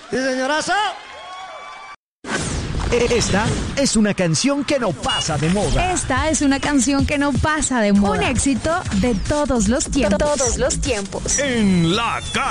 ¿Sí, señorazo? Esta es una canción que no pasa de moda. Esta es una canción que no pasa de moda. Un éxito de todos los tiempos. Todos los tiempos. En la calle.